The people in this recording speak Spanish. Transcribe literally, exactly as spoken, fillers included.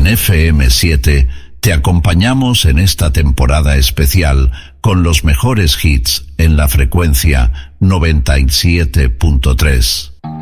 En F M siete te acompañamos en esta temporada especial con los mejores hits en la frecuencia noventa y siete punto tres.